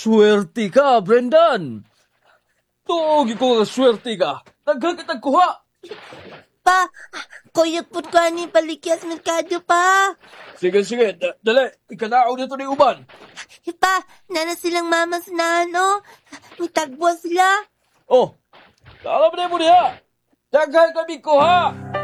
Swerte ka, Brendan. Tuog ko nga swerte ka. Nagkakitag kuha. Pa, kuyog po ko ni palikyas merkado pa. Sige, dali. Ikanao dito ni uban. Pa, nana silang mama sa nano. May tagbo sila. Oh, alam na mo niya. Daghan kami kuha.